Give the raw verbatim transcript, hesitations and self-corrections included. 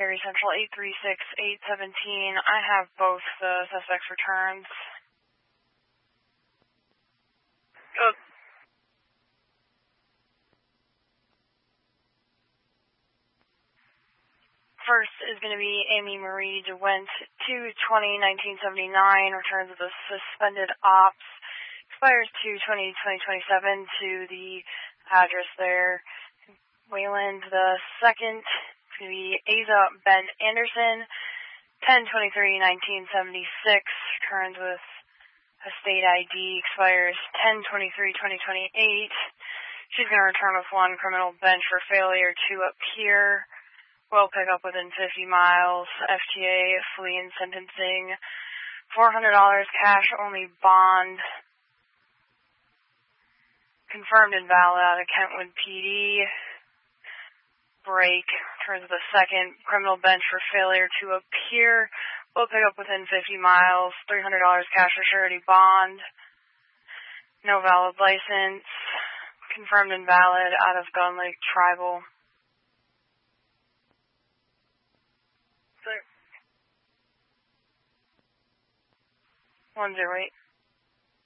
Gary Central eight three six eight one seven. I have both the suspects' returns. Good. First is going to be Amy Marie DeWent, two twenty nineteen seventy-nine, returns with a suspended ops, expires two twenty twenty twenty-seven to the address there. Wayland the second, it's going to be Asa Ben Anderson, ten twenty-three nineteen seventy-six, returns with a state I D, expires ten twenty-three twenty twenty-eight. She's going to return with one criminal bench for failure to appear. Will pick up within fifty miles. F T A, flee and sentencing. four hundred dollars cash only bond. Confirmed invalid out of Kentwood P D. Break. Turns the second. Criminal bench for failure to appear. Will pick up within fifty miles. three hundred dollars cash for surety bond. No valid license. Confirmed invalid out of Gun Lake Tribal. one zero eight.